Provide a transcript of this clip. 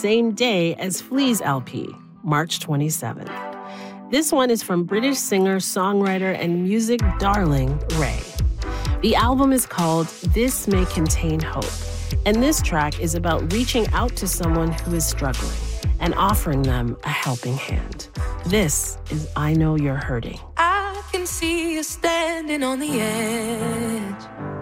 same day as Flea's LP, March 27th. This one is from British singer, songwriter, and music darling Ray. The album is called This May Contain Hope, and this track is about reaching out to someone who is struggling and offering them a helping hand. This is I Know You're Hurting. I can see you standing on the edge,